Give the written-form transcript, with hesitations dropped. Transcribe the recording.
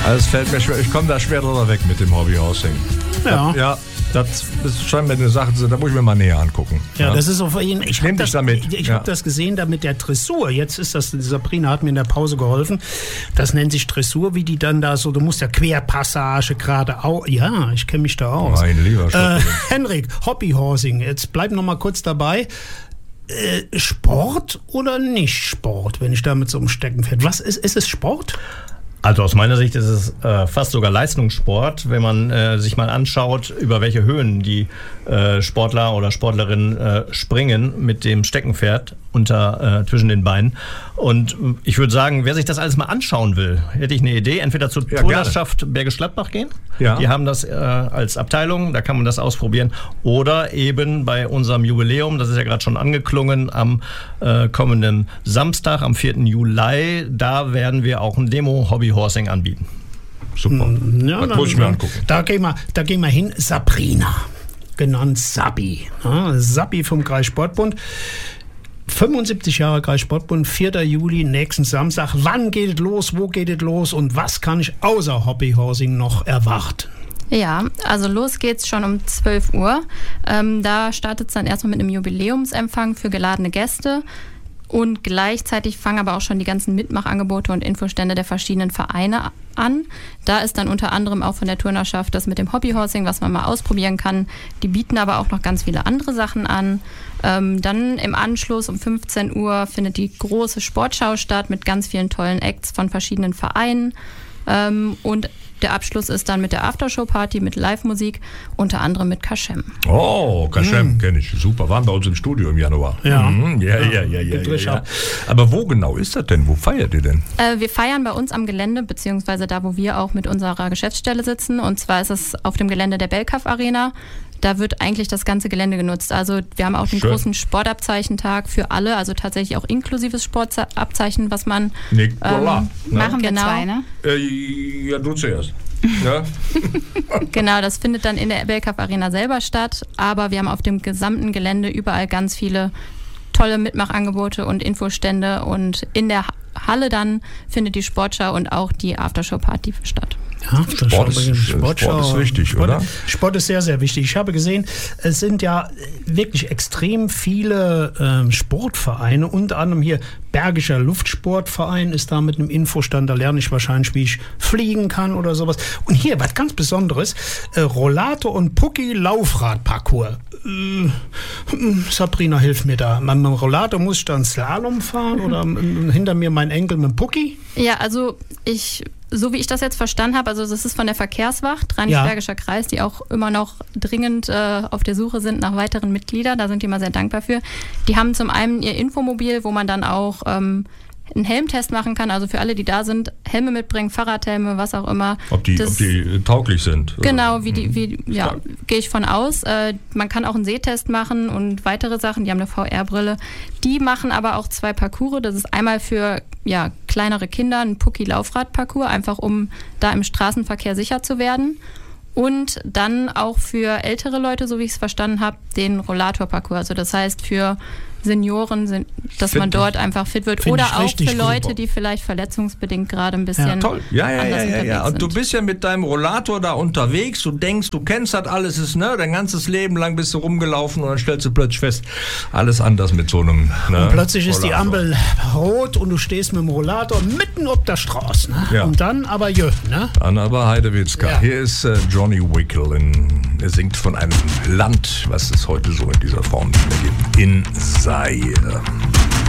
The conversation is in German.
Also es fällt mir schwer, ich komme da schwer drüber weg mit dem Hobbyhorsing. Ja. Das ist scheinbar eine Sache, da muss ich mir mal näher angucken. Ja, das ist auf jeden Fall. Ich nehme dich damit. Ich habe das gesehen, da mit der Dressur. Jetzt ist das, Sabrina hat mir in der Pause geholfen. Das nennt sich Dressur, wie die dann da so, du musst ja Querpassage gerade auch. Ja, ich kenne mich da aus. Mein lieber Henrik, Hobbyhorsing, jetzt bleib noch mal kurz dabei. Sport oder nicht Sport, wenn ich da mit so einem Steckenpferd? Was ist es Sport? Also aus meiner Sicht ist es fast sogar Leistungssport, wenn man sich mal anschaut, über welche Höhen die Sportler oder Sportlerinnen springen mit dem Steckenpferd zwischen den Beinen. Und ich würde sagen, wer sich das alles mal anschauen will, hätte ich eine Idee. Entweder zur Turnerschaft Bergisch Gladbach gehen. Ja. Die haben das als Abteilung, da kann man das ausprobieren. Oder eben bei unserem Jubiläum, das ist ja gerade schon angeklungen, am kommenden Samstag, am 4. Juli, da werden wir auch ein Demo-Hobbyhorsing anbieten. Super. Ja, das muss ich mir angucken. Da gehen wir hin. Sabrina, genannt Sabi. Ja, Sabi vom Kreissportbund. 75 Jahre Kreissportbund, 4. Juli, nächsten Samstag. Wann geht es los, wo geht es los und was kann ich außer Hobbyhorsing noch erwarten? Ja, also los geht's schon um 12 Uhr. Da startet es dann erstmal mit einem Jubiläumsempfang für geladene Gäste. Und gleichzeitig fangen aber auch schon die ganzen Mitmachangebote und Infostände der verschiedenen Vereine an. Da ist dann unter anderem auch von der Turnerschaft das mit dem Hobbyhorsing, was man mal ausprobieren kann. Die bieten aber auch noch ganz viele andere Sachen an. Dann im Anschluss um 15 Uhr findet die große Sportschau statt mit ganz vielen tollen Acts von verschiedenen Vereinen. Und der Abschluss ist dann mit der Aftershow-Party mit Live-Musik, unter anderem mit Kaschem. Oh, Kaschem kenne ich. Super. Waren bei uns im Studio im Januar. Ja. Ja. Aber wo genau ist das denn? Wo feiert ihr denn? Wir feiern bei uns am Gelände, beziehungsweise da, wo wir auch mit unserer Geschäftsstelle sitzen. Und zwar ist es auf dem Gelände der Belkaf Arena. Da wird eigentlich das ganze Gelände genutzt. Also wir haben auch den großen Sportabzeichentag für alle, also tatsächlich auch inklusives Sportabzeichen, was man machen wir genau. Zwei, ne? Ja, du zuerst. Ja. Genau, das findet dann in der Belkaf Arena selber statt, aber wir haben auf dem gesamten Gelände überall ganz viele tolle Mitmachangebote und Infostände und in der Halle dann findet die Sportschau und auch die Aftershow-Party statt. Ja, Sport ist wichtig, oder? Sport ist sehr, sehr wichtig. Ich habe gesehen, es sind ja wirklich extrem viele Sportvereine, unter anderem hier Bergischer Luftsportverein ist da mit einem Infostand, da lerne ich wahrscheinlich, wie ich fliegen kann oder sowas. Und hier, was ganz Besonderes, Rollator und Pucki Laufradparcours. Sabrina, hilf mir da. Mit dem Rollator muss ich dann Slalom fahren oder hinter mir mein Enkel mit dem Pucki? Ja, also so wie ich das jetzt verstanden habe, also das ist von der Verkehrswacht, Rheinisch-Bergischer Kreis, die auch immer noch dringend auf der Suche sind nach weiteren Mitgliedern, da sind die immer sehr dankbar für. Die haben zum einen ihr Infomobil, wo man dann auch einen Helmtest machen kann, also für alle, die da sind, Helme mitbringen, Fahrradhelme, was auch immer. Ob die tauglich sind. Genau, gehe ich von aus. Man kann auch einen Sehtest machen und weitere Sachen, die haben eine VR-Brille. Die machen aber auch 2 Parcours, das ist einmal für kleinere Kinder ein Pucki-Laufrad-Parcours, einfach um da im Straßenverkehr sicher zu werden. Und dann auch für ältere Leute, so wie ich es verstanden habe, den Rollator-Parcours. Also das heißt für Senioren, dass man dort einfach fit wird. Oder auch für Leute, die vielleicht verletzungsbedingt gerade ein bisschen toll. Ja. Und du bist ja mit deinem Rollator da unterwegs, du denkst, du kennst das alles, dein ganzes Leben lang bist du rumgelaufen und dann stellst du plötzlich fest, alles anders mit so einem Und plötzlich ist die Ampel rot und du stehst mit dem Rollator mitten auf der Straße. Ne? Ja. Und dann aber Dann aber Heidewitzka. Ja. Hier ist Johnny Wickel. Er singt von einem Land, was es heute so in dieser Form nicht mehr gibt. In Zaire.